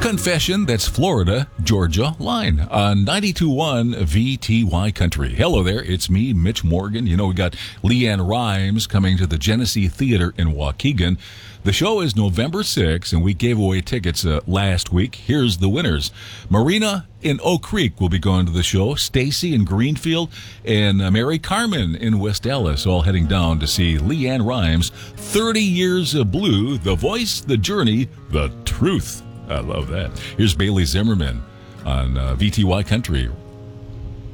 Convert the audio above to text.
Confession, that's Florida, Georgia line on 92.1 VTY Country. Hello there, it's me, Mitch Morgan. You know, we got Leanne Rimes coming to the Genesee Theater in Waukegan. The show is November 6th, and we gave away tickets last week. Here's the winners. Marina in Oak Creek will be going to the show. Stacy in Greenfield and Mary Carmen in West Allis, all heading down to see Leanne Rimes. 30 Years of Blue, the voice, the journey, the truth. I love that. Here's Bailey Zimmerman on VTY Country